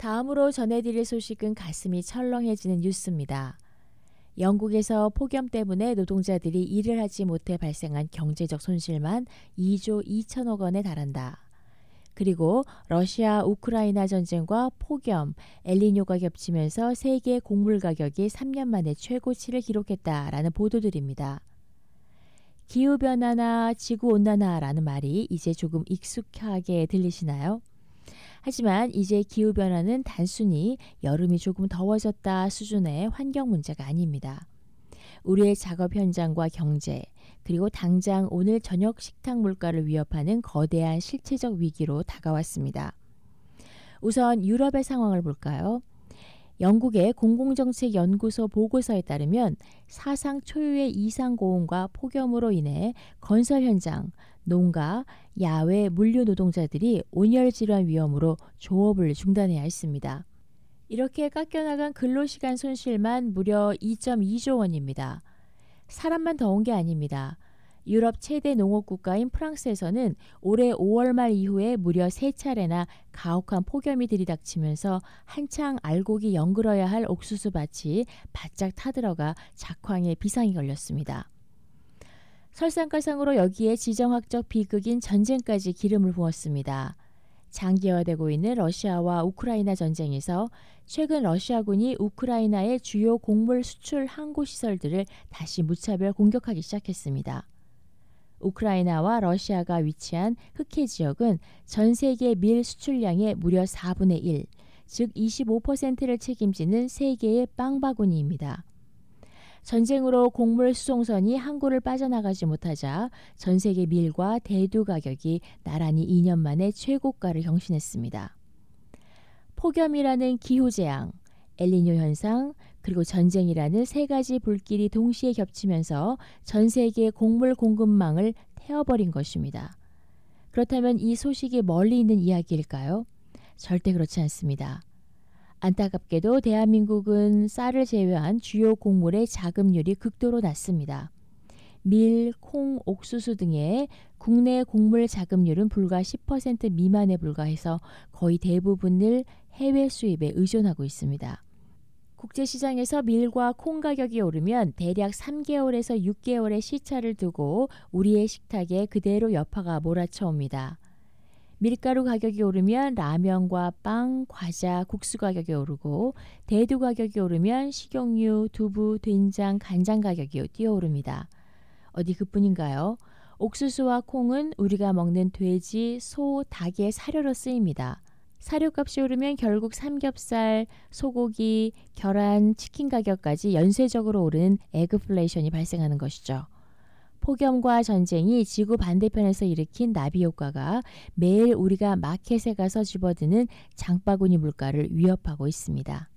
다음으로 전해드릴 소식은 가슴이 철렁해지는 뉴스입니다. 영국에서 폭염 때문에 노동자들이 일을 하지 못해 발생한 경제적 손실만 2조 2천억 원에 달한다. 그리고 러시아 우크라이나 전쟁과 폭염, 엘니뇨가 겹치면서 세계 곡물 가격이 3년 만에 최고치를 기록했다라는 보도들입니다. 기후변화나 지구온난화라는 말이 이제 조금 익숙하게 들리시나요? 하지만 이제 기후변화는 단순히 여름이 조금 더워졌다 수준의 환경 문제가 아닙니다. 우리의 작업 현장과 경제, 그리고 당장 오늘 저녁 식탁 물가를 위협하는 거대한 실체적 위기로 다가왔습니다. 우선 유럽의 상황을 볼까요? 영국의 공공정책연구소 보고서에 따르면 사상 초유의 이상고온과 폭염으로 인해 건설 현장, 농가, 야외 물류 노동자들이 온열 질환 위험으로 조업을 중단해야 했습니다. 이렇게 깎여나간 근로시간 손실만 무려 2.2조 원입니다. 사람만 더운 게 아닙니다. 유럽 최대 농업국가인 프랑스에서는 올해 5월 말 이후에 무려 3차례나 가혹한 폭염이 들이닥치면서 한창 알곡이 연글어야 할 옥수수 밭이 바짝 타들어가 작황에 비상이 걸렸습니다. 설상가상으로 여기에 지정학적 비극인 전쟁까지 기름을 부었습니다. 장기화되고 있는 러시아와 우크라이나 전쟁에서 최근 러시아군이 우크라이나의 주요 곡물 수출 항구 시설들을 다시 무차별 공격하기 시작했습니다. 우크라이나와 러시아가 위치한 흑해 지역은 전 세계 밀 수출량의 무려 4분의 1, 즉 25%를 책임지는 세계의 빵 바구니입니다. 전쟁으로 곡물 수송선이 항구를 빠져나가지 못하자 전 세계 밀과 대두 가격이 나란히 2년 만에 최고가를 경신했습니다. 폭염이라는 기후재앙, 엘니뇨 현상, 그리고 전쟁이라는 세 가지 불길이 동시에 겹치면서 전 세계 곡물 공급망을 태워버린 것입니다. 그렇다면 이 소식이 멀리 있는 이야기일까요? 절대 그렇지 않습니다. 안타깝게도 대한민국은 쌀을 제외한 주요 곡물의 자급률이 극도로 낮습니다. 밀, 콩, 옥수수 등의 국내 곡물 자급률은 불과 10% 미만에 불과해서 거의 대부분을 해외 수입에 의존하고 있습니다. 국제시장에서 밀과 콩 가격이 오르면 대략 3개월에서 6개월의 시차를 두고 우리의 식탁에 그대로 여파가 몰아쳐옵니다. 밀가루 가격이 오르면 라면과 빵, 과자, 국수 가격이 오르고 대두 가격이 오르면 식용유, 두부, 된장, 간장 가격이 뛰어오릅니다. 어디 그뿐인가요? 옥수수와 콩은 우리가 먹는 돼지, 소, 닭의 사료로 쓰입니다. 사료값이 오르면 결국 삼겹살, 소고기, 계란, 치킨 가격까지 연쇄적으로 오르는 에그플레이션이 발생하는 것이죠. 폭염과 전쟁이 지구 반대편에서 일으킨 나비 효과가 매일 우리가 마켓에 가서 집어드는 장바구니 물가를 위협하고 있습니다.